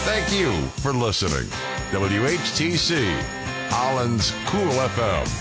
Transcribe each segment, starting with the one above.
Thank you for listening. WHTC, Holland's Cool FM.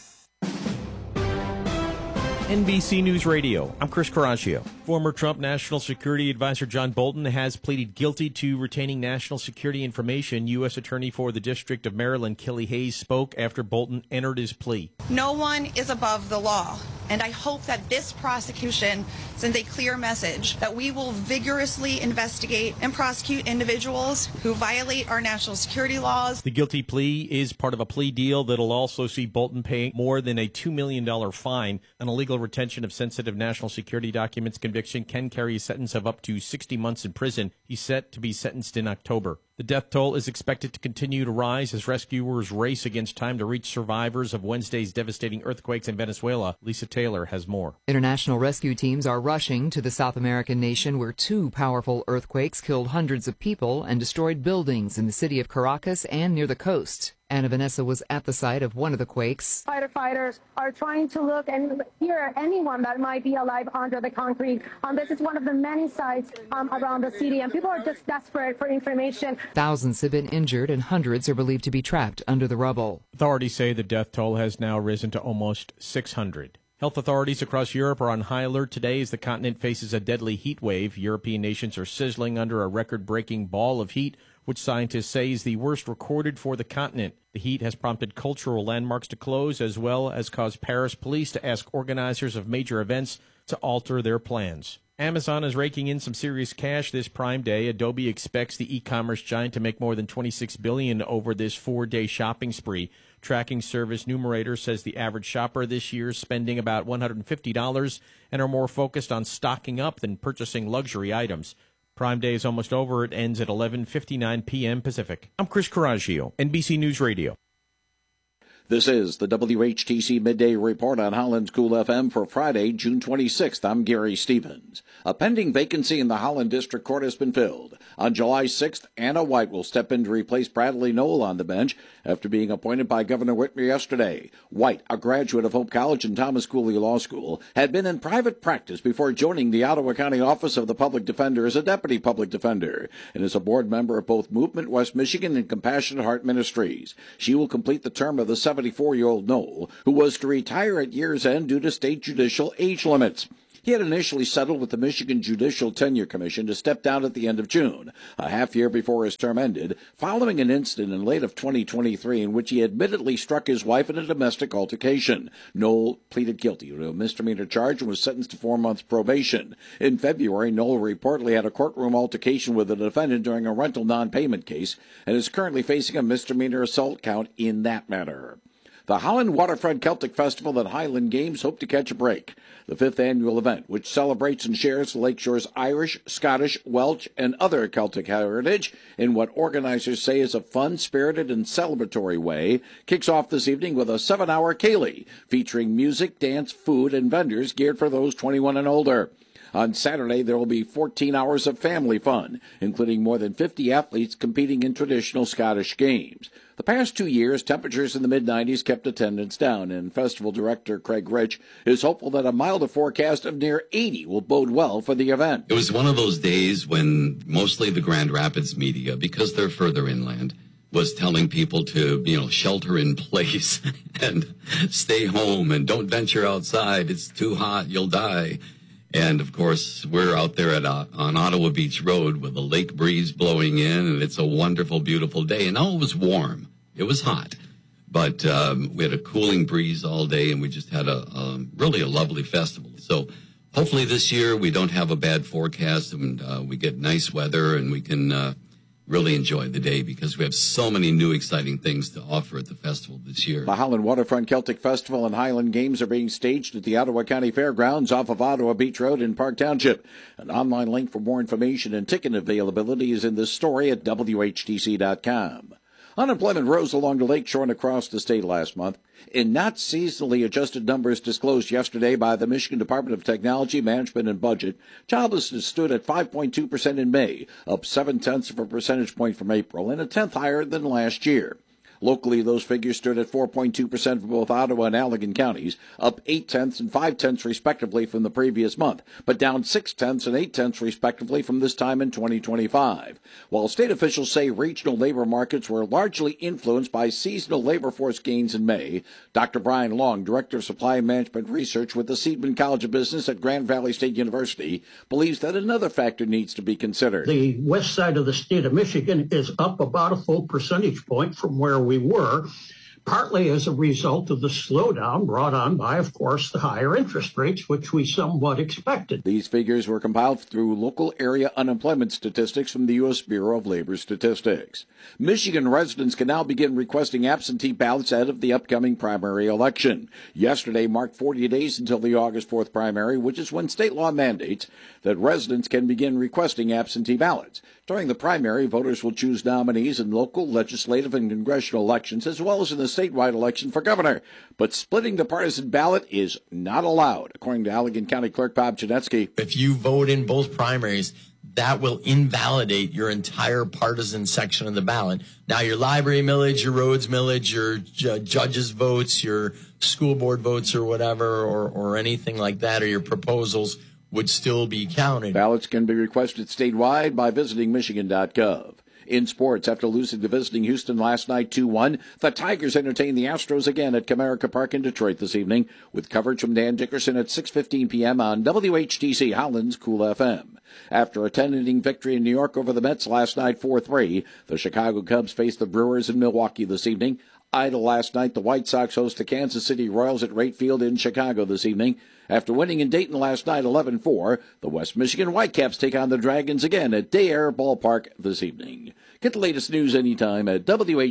NBC News Radio. I'm Chris Caraccio. Former Trump National Security Advisor John Bolton has pleaded guilty to retaining national security information. U.S. Attorney for the District of Maryland, Kelly Hayes, spoke after Bolton entered his plea. No one is above the law, and I hope that this prosecution sends a clear message that we will vigorously investigate and prosecute individuals who violate our national security laws. The guilty plea is part of a plea deal that'll also see Bolton pay more than a $2 million fine. An illegal retention of sensitive national security documents conviction can carry a sentence of up to 60 months in prison. He's set to be sentenced in October. The death toll is expected to continue to rise as rescuers race against time to reach survivors of Wednesday's devastating earthquakes in Venezuela. Lisa Taylor has more. International rescue teams are rushing to the South American nation where two powerful earthquakes killed hundreds of people and destroyed buildings in the city of Caracas and near the coast. Anna Vanessa was at the site of one of the quakes. Firefighters are trying to look and hear anyone that might be alive under the concrete. This is one of the many sites around the city, and people are just desperate for information. Thousands have been injured, and hundreds are believed to be trapped under the rubble. Authorities say the death toll has now risen to almost 600. Health authorities across Europe are on high alert today as the continent faces a deadly heat wave. European nations are sizzling under a record-breaking ball of heat, which scientists say is the worst recorded for the continent. The heat has prompted cultural landmarks to close, as well as caused Paris police to ask organizers of major events to alter their plans. Amazon is raking in some serious cash this Prime Day. Adobe expects the e-commerce giant to make more than $26 billion over this 4-day shopping spree. Tracking service Numerator says the average shopper this year is spending about $150 and are more focused on stocking up than purchasing luxury items. Prime Day is almost over. It ends at 11:59 p.m. Pacific. I'm Chris Caraccio, NBC News Radio. This is the WHTC Midday Report on Holland's Cool FM for Friday, June 26th. I'm Gary Stevens. A pending vacancy in the Holland District Court has been filled. On July 6th, Anna White will step in to replace Bradley Knoll on the bench after being appointed by Governor Whitmer yesterday. White, a graduate of Hope College and Thomas Cooley Law School, had been in private practice before joining the Ottawa County Office of the Public Defender as a deputy public defender and is a board member of both Movement West Michigan and Compassionate Heart Ministries. She will complete the term of the 74-year-old Knoll, who was to retire at year's end due to state judicial age limits. He had initially settled with the Michigan Judicial Tenure Commission to step down at the end of June, a half year before his term ended, following an incident in late of 2023 in which he admittedly struck his wife in a domestic altercation. Knoll pleaded guilty to a misdemeanor charge and was sentenced to 4 months probation. In February, Knoll reportedly had a courtroom altercation with a defendant during a rental non-payment case and is currently facing a misdemeanor assault count in that matter. The Holland Waterfront Celtic Festival and Highland Games hope to catch a break. The 5th annual event, which celebrates and shares the Lakeshore's Irish, Scottish, Welsh, and other Celtic heritage in what organizers say is a fun, spirited, and celebratory way, kicks off this evening with a 7-hour ceilidh featuring music, dance, food, and vendors geared for those 21 and older. On Saturday, there will be 14 hours of family fun, including more than 50 athletes competing in traditional Scottish games. The past 2 years, temperatures in the mid-90s kept attendance down, and festival director Craig Rich is hopeful that a milder forecast of near 80 will bode well for the event. It was one of those days when mostly the Grand Rapids media, because they're further inland, was telling people to, shelter in place and stay home and don't venture outside. It's too hot, you'll die. And, of course, we're out there on Ottawa Beach Road with a lake breeze blowing in, and it's a wonderful, beautiful day. And now it was warm. It was hot. But we had a cooling breeze all day, and we just had really a lovely festival. So hopefully this year we don't have a bad forecast, and we get nice weather, and we can really enjoy the day because we have so many new exciting things to offer at the festival this year. The Holland Waterfront Celtic Festival and Highland Games are being staged at the Ottawa County Fairgrounds off of Ottawa Beach Road in Park Township. An online link for more information and ticket availability is in this story at WHTC.com. Unemployment rose along the lakeshore and across the state last month. In not seasonally adjusted numbers disclosed yesterday by the Michigan Department of Technology, Management, and Budget, joblessness stood at 5.2% in May, up 0.7 percentage point from April, and a tenth higher than last year. Locally, those figures stood at 4.2% for both Ottawa and Allegan counties, up 0.8 and 0.5 respectively from the previous month, but down 0.6 and 0.8 respectively from this time in 2025. While state officials say regional labor markets were largely influenced by seasonal labor force gains in May, Dr. Brian Long, Director of Supply and Management Research with the Seidman College of Business at Grand Valley State University, believes that another factor needs to be considered. The west side of the state of Michigan is up about a full percentage point from where we were, partly as a result of the slowdown brought on by, of course, the higher interest rates, which we somewhat expected. These figures were compiled through local area unemployment statistics from the U.S. Bureau of Labor Statistics. Michigan residents can now begin requesting absentee ballots ahead of the upcoming primary election. Yesterday marked 40 days until the August 4th primary, which is when state law mandates that residents can begin requesting absentee ballots. During the primary, voters will choose nominees in local, legislative, and congressional elections, as well as in the statewide election for governor. But splitting the partisan ballot is not allowed, according to Allegan County Clerk Bob Janetsky. If you vote in both primaries, that will invalidate your entire partisan section of the ballot. Now, your library millage, your roads millage, your judges' votes, your school board votes or whatever, or anything like that, or your proposals would still be counted. Ballots can be requested statewide by visiting Michigan.gov. In sports, after losing to visiting Houston last night 2-1, the Tigers entertain the Astros again at Comerica Park in Detroit this evening, with coverage from Dan Dickerson at 6:15 p.m. on WHTC Holland's Cool FM. After a 10-inning victory in New York over the Mets last night 4-3, the Chicago Cubs face the Brewers in Milwaukee this evening. Idle last night, the White Sox host the Kansas City Royals at Wright Field in Chicago this evening. After winning in Dayton last night 11-4, the West Michigan Whitecaps take on the Dragons again at Day Air Ballpark this evening. Get the latest news anytime at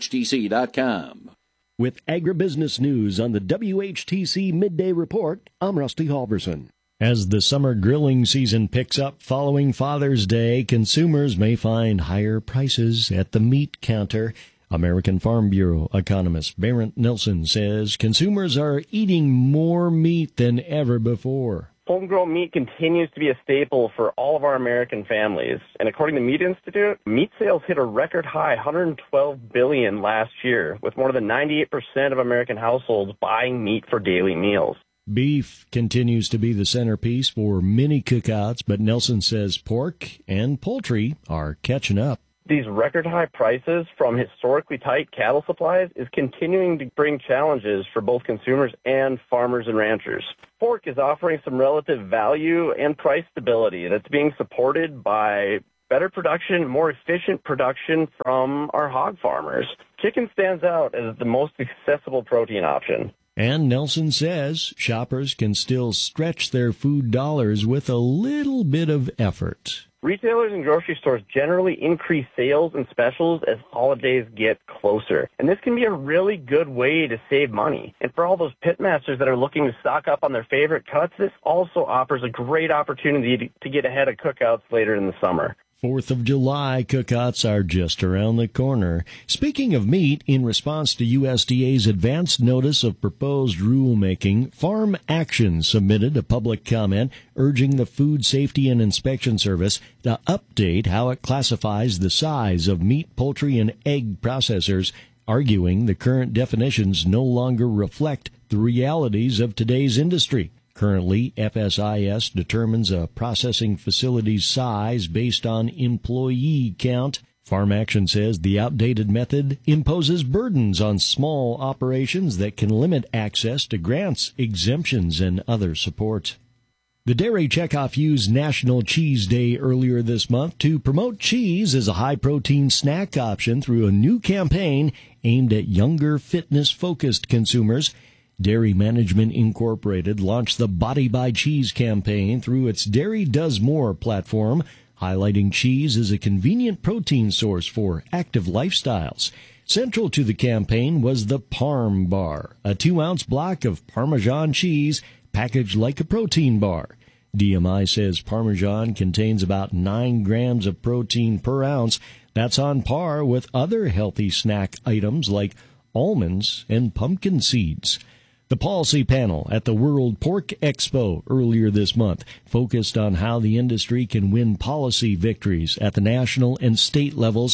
WHTC.com. With agribusiness news on the WHTC Midday Report, I'm Rusty Halverson. As the summer grilling season picks up following Father's Day, consumers may find higher prices at the meat counter. American Farm Bureau economist Barrett Nilsson says consumers are eating more meat than ever before. Homegrown meat continues to be a staple for all of our American families. And according to Meat Institute, meat sales hit a record high, $112 billion last year, with more than 98% of American households buying meat for daily meals. Beef continues to be the centerpiece for many cookouts, but Nelson says pork and poultry are catching up. These record high prices from historically tight cattle supplies is continuing to bring challenges for both consumers and farmers and ranchers. Pork is offering some relative value and price stability, and it's being supported by better production, more efficient production from our hog farmers. Chicken stands out as the most accessible protein option. And Nelson says shoppers can still stretch their food dollars with a little bit of effort. Retailers and grocery stores generally increase sales and specials as holidays get closer. And this can be a really good way to save money. And for all those pitmasters that are looking to stock up on their favorite cuts, this also offers a great opportunity to get ahead of cookouts later in the summer. 4th of July cookouts are just around the corner. Speaking of meat, in response to USDA's advance notice of proposed rulemaking, Farm Action submitted a public comment urging the Food Safety and Inspection Service to update how it classifies the size of meat, poultry, and egg processors, arguing the current definitions no longer reflect the realities of today's industry. Currently, FSIS determines a processing facility's size based on employee count. Farm Action says the outdated method imposes burdens on small operations that can limit access to grants, exemptions, and other support. The Dairy Checkoff used National Cheese Day earlier this month to promote cheese as a high-protein snack option through a new campaign aimed at younger, fitness-focused consumers. Dairy Management Incorporated launched the Body by Cheese campaign through its Dairy Does More platform, highlighting cheese as a convenient protein source for active lifestyles. Central to the campaign was the Parm Bar, a 2-ounce block of Parmesan cheese packaged like a protein bar. DMI says Parmesan contains about 9 grams of protein per ounce. That's on par with other healthy snack items like almonds and pumpkin seeds. The policy panel at the World Pork Expo earlier this month focused on how the industry can win policy victories at the national and state levels.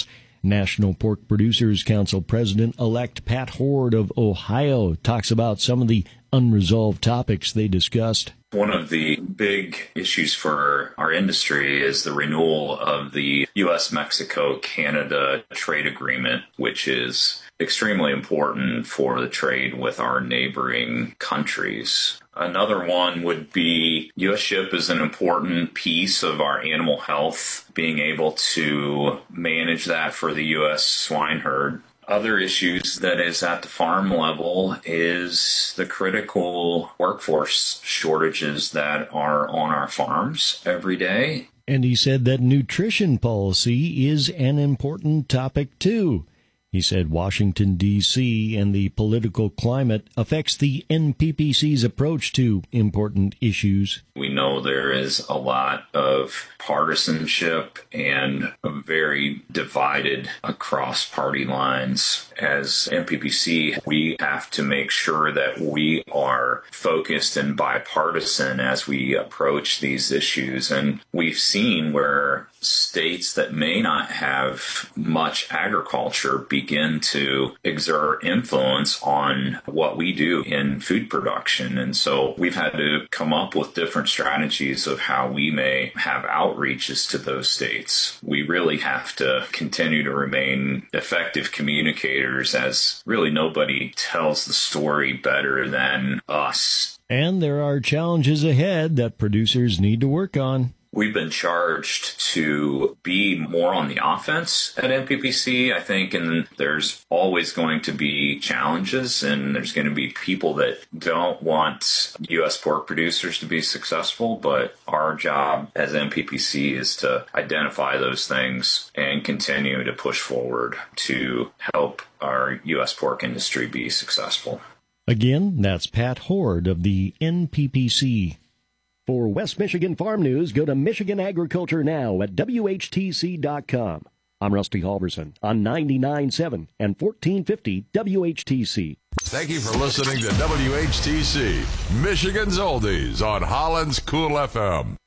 National Pork Producers Council President-elect Pat Horde of Ohio talks about some of the unresolved topics they discussed. One of the big issues for our industry is the renewal of the U.S.-Mexico-Canada trade agreement, which is extremely important for the trade with our neighboring countries. Another one would be U.S. SHIP is an important piece of our animal health, being able to manage that for the U.S. swine herd. Other issues that is at the farm level is the critical workforce shortages that are on our farms every day. And he said that nutrition policy is an important topic, too. He said Washington, D.C. and the political climate affects the NPPC's approach to important issues. We know there is a lot of partisanship and very divided across party lines. As NPPC, we have to make sure that we are focused and bipartisan as we approach these issues. And we've seen where states that may not have much agriculture begin to exert influence on what we do in food production. And so we've had to come up with different strategies of how we may have outreaches to those states. We really have to continue to remain effective communicators, as really nobody tells the story better than us. And there are challenges ahead that producers need to work on. We've been charged to be more on the offense at NPPC, I think, and there's always going to be challenges, and there's going to be people that don't want U.S. pork producers to be successful, but our job as NPPC is to identify those things and continue to push forward to help our U.S. pork industry be successful. Again, that's Pat Horde of the NPPC. For West Michigan Farm News, go to Michigan Agriculture Now at WHTC.com. I'm Rusty Halverson on 99.7 and 1450 WHTC. Thank you for listening to WHTC, Michigan's Oldies on Holland's Cool FM.